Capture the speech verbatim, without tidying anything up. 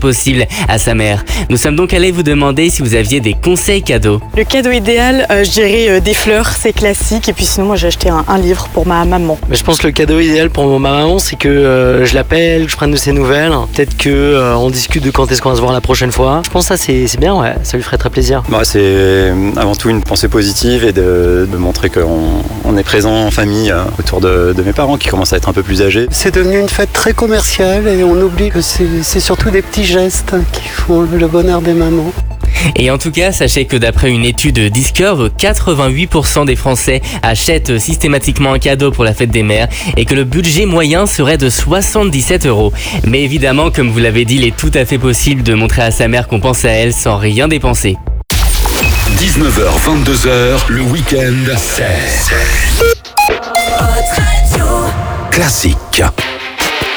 possible à sa mère. Nous sommes donc allés vous demander si vous aviez des conseils cadeaux. Le cadeau idéal, euh, je dirais euh, des fleurs, c'est classique. Et puis sinon, moi j'ai acheté un, un livre pour ma maman. Mais je pense que le cadeau idéal pour ma maman, c'est que euh, je l'appelle, que je prenne de ses nouvelles. Peut-être que euh, on discute de quand est-ce qu'on va se voir la prochaine fois. Je pense que ça c'est, c'est bien, ouais, ça lui ferait très plaisir. Moi, c'est avant tout une pensée positive et de, de montrer qu'on on est présent en famille euh, autour de, de mes parents qui commencent à être un peu plus âgés. C'est devenu une fête très commerciale et on oublie que c'est, c'est surtout des petits gestes qui font le bonheur des mamans. Et en tout cas, sachez que d'après une étude Discover, quatre-vingt-huit pour cent des Français achètent systématiquement un cadeau pour la fête des mères et que le budget moyen serait de soixante-dix-sept euros. Mais évidemment, comme vous l'avez dit, il est tout à fait possible de montrer à sa mère qu'on pense à elle sans rien dépenser. dix-neuf heures vingt-deux heures, le week-end, c'est Classique.